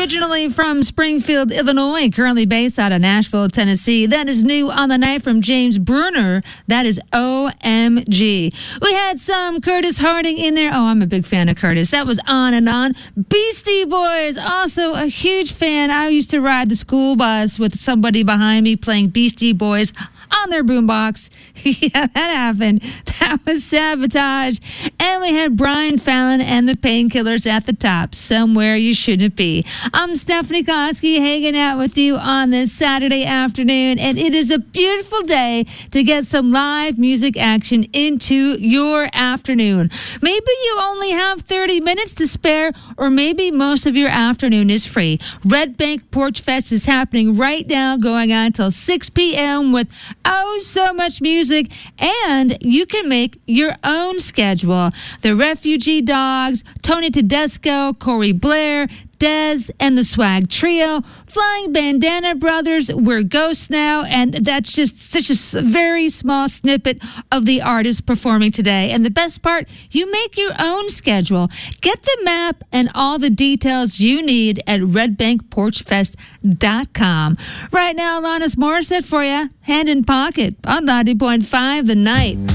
originally from Springfield, Illinois, currently based out of Nashville, Tennessee. That is new on the night from James Bruner. That is OMG. We had some Curtis Harding in there. Oh, I'm a big fan of Curtis. That was On and On. Beastie Boys, also a huge fan. I used to ride the school bus with somebody behind me playing Beastie Boys on their boombox. Yeah, that happened. That was Sabotage. And we had Brian Fallon and the Painkillers at the top, Somewhere You Shouldn't Be. I'm Stephanie Koski, hanging out with you on this Saturday afternoon, and it is a beautiful day to get some live music action into your afternoon. Maybe you only have 30 minutes to spare, or maybe most of your afternoon is free. Red Bank Porch Fest is happening right now, going on until 6 p.m. with so much music, and you can make your own schedule. The Refugee Dogs, Tony Tedesco, Corey Blair, Dez, and the Swag Trio, Flying Bandana Brothers, We're Ghosts Now, and that's just such a very small snippet of the artists performing today. And the best part, you make your own schedule. Get the map and all the details you need at redbankporchfest.com. Right now, Alanis Morissette for you, Hand in Pocket on 90.5 The Night.